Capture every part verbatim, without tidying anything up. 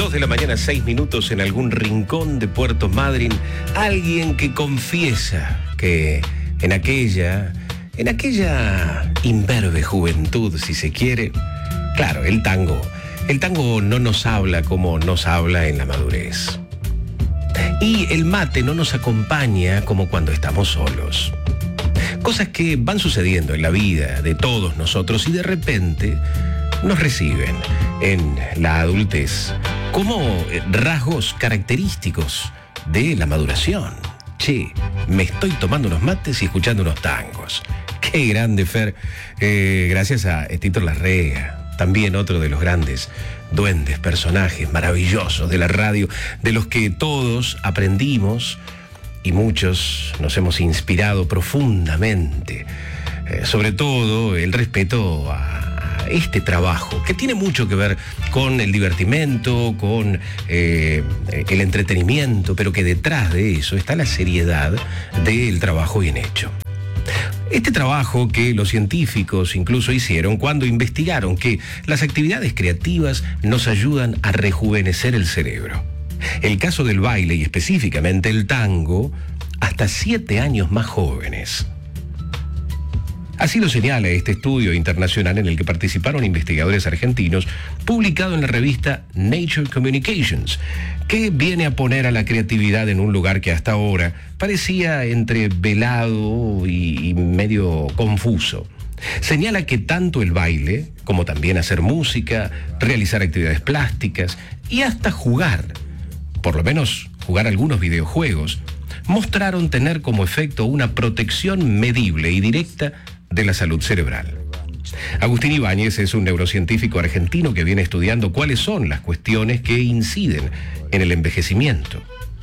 Dos de la mañana, seis minutos, en algún rincón de Puerto Madryn, alguien que confiesa que en aquella, en aquella imberbe juventud, si se quiere, claro, el tango, el tango no nos habla como nos habla en la madurez. Y el mate no nos acompaña como cuando estamos solos. Cosas que van sucediendo en la vida de todos nosotros y de repente nos reciben en la adultez como rasgos característicos de la maduración. Che, me estoy tomando unos mates y escuchando unos tangos. Qué grande, Fer. Eh, gracias a Tito Larrea, también otro de los grandes duendes, personajes maravillosos de la radio, de los que todos aprendimos y muchos nos hemos inspirado profundamente. Eh, sobre todo el respeto a este trabajo, que tiene mucho que ver con el divertimento, con eh, el entretenimiento, pero que detrás de eso está la seriedad del trabajo bien hecho. Este trabajo que los científicos incluso hicieron cuando investigaron que las actividades creativas nos ayudan a rejuvenecer el cerebro. El caso del baile y específicamente el tango, hasta siete años más jóvenes. Así lo señala este estudio internacional en el que participaron investigadores argentinos, publicado en la revista Nature Communications, que viene a poner a la creatividad en un lugar que hasta ahora parecía entre velado y, y medio confuso. Señala que tanto el baile, como también hacer música, realizar actividades plásticas y hasta jugar, por lo menos jugar algunos videojuegos, mostraron tener como efecto una protección medible y directa de la salud cerebral. Agustín Ibáñez es un neurocientífico argentino que viene estudiando cuáles son las cuestiones que inciden en el envejecimiento.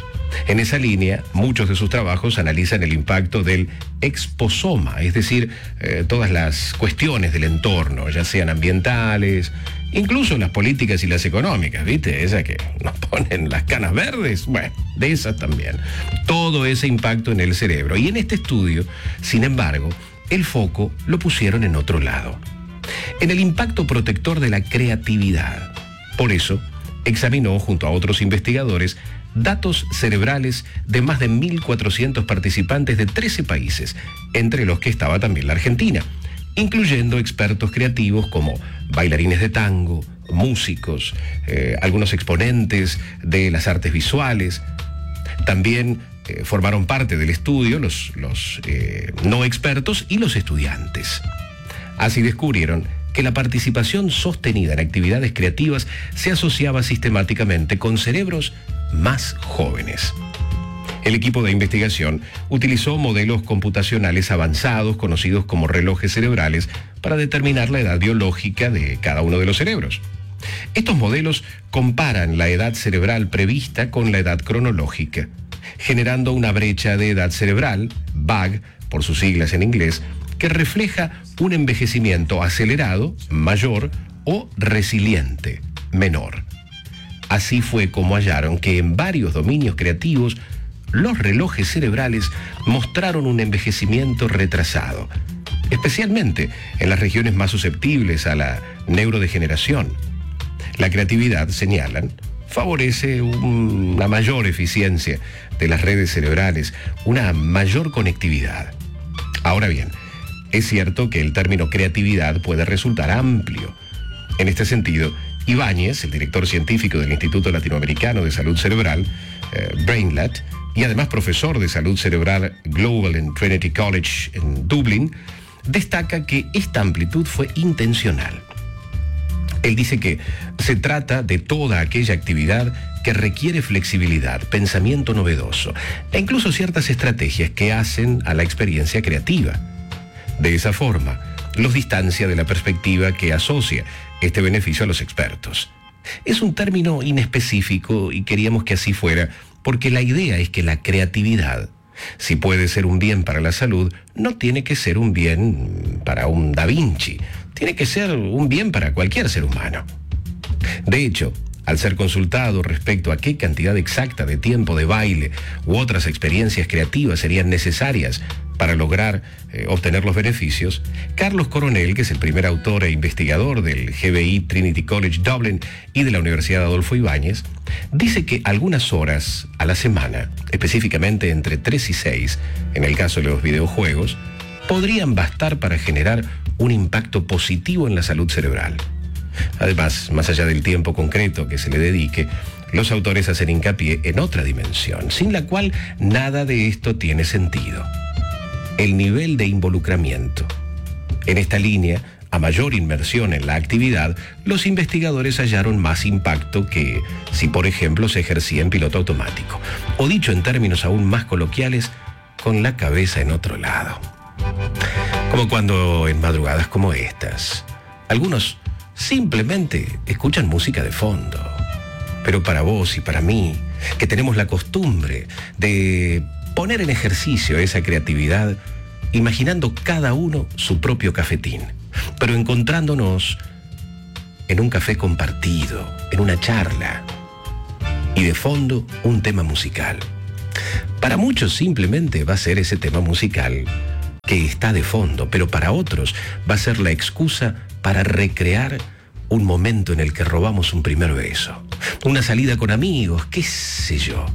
En esa línea, muchos de sus trabajos analizan el impacto del exposoma, es decir, eh, todas las cuestiones del entorno, ya sean ambientales, incluso las políticas y las económicas, ¿viste? Esas que nos ponen las canas verdes, bueno, de esas también. Todo ese impacto en el cerebro. Y en este estudio, sin embargo, el foco lo pusieron en otro lado, en el impacto protector de la creatividad. Por eso, examinó junto a otros investigadores datos cerebrales de más de mil cuatrocientos participantes de trece países, entre los que estaba también la Argentina, incluyendo expertos creativos como bailarines de tango, músicos, eh, algunos exponentes de las artes visuales. También eh, formaron parte del estudio los, los eh, no expertos y los estudiantes. Así descubrieron que la participación sostenida en actividades creativas se asociaba sistemáticamente con cerebros más jóvenes. El equipo de investigación utilizó modelos computacionales avanzados, conocidos como relojes cerebrales, para determinar la edad biológica de cada uno de los cerebros. Estos modelos comparan la edad cerebral prevista con la edad cronológica, generando una brecha de edad cerebral, B A G, por sus siglas en inglés, que refleja un envejecimiento acelerado, mayor, o resiliente, menor. Así fue como hallaron que en varios dominios creativos, los relojes cerebrales mostraron un envejecimiento retrasado, especialmente en las regiones más susceptibles a la neurodegeneración. La creatividad, señalan, favorece un, una mayor eficiencia de las redes cerebrales, una mayor conectividad. Ahora bien, es cierto que el término creatividad puede resultar amplio. En este sentido, Ibáñez, el director científico del Instituto Latinoamericano de Salud Cerebral, eh, BrainLat, y además profesor de salud cerebral global en Trinity College en Dublín, destaca que esta amplitud fue intencional. Él dice que se trata de toda aquella actividad que requiere flexibilidad, pensamiento novedoso e incluso ciertas estrategias que hacen a la experiencia creativa. De esa forma, los distancia de la perspectiva que asocia este beneficio a los expertos. Es un término inespecífico y queríamos que así fuera, porque la idea es que la creatividad, si puede ser un bien para la salud, no tiene que ser un bien para un Da Vinci, tiene que ser un bien para cualquier ser humano. De hecho, Al ser consultado respecto a qué cantidad exacta de tiempo de baile u otras experiencias creativas serían necesarias para lograr eh, obtener los beneficios, Carlos Coronel, que es el primer autor e investigador del G B I Trinity College Dublin y de la Universidad Adolfo Ibáñez, dice que algunas horas a la semana, específicamente entre tres y seis, en el caso de los videojuegos, podrían bastar para generar un impacto positivo en la salud cerebral. Además, más allá del tiempo concreto que se le dedique, los autores hacen hincapié en otra dimensión, sin la cual nada de esto tiene sentido: el nivel de involucramiento. En esta línea, a mayor inmersión en la actividad, los investigadores hallaron más impacto que si, por ejemplo, se ejercía en piloto automático, o dicho en términos aún más coloquiales, con la cabeza en otro lado. Como cuando en madrugadas como estas, algunos simplemente escuchan música de fondo. Pero para vos y para mí, que tenemos la costumbre de poner en ejercicio esa creatividad, imaginando cada uno su propio cafetín, pero encontrándonos en un café compartido, en una charla, y de fondo un tema musical. Para muchos simplemente va a ser ese tema musical que está de fondo, pero para otros va a ser la excusa para recrear un momento en el que robamos un primer beso, una salida con amigos, qué sé yo,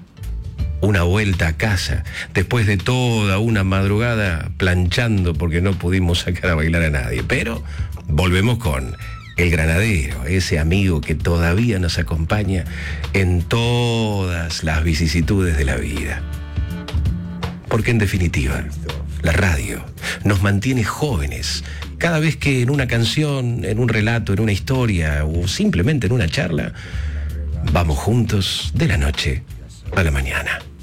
una vuelta a casa después de toda una madrugada planchando porque no pudimos sacar a bailar a nadie. Pero volvemos con el granadero, ese amigo que todavía nos acompaña en todas las vicisitudes de la vida. Porque en definitiva, la radio nos mantiene jóvenes cada vez que en una canción, en un relato, en una historia o simplemente en una charla, vamos juntos de la noche a la mañana.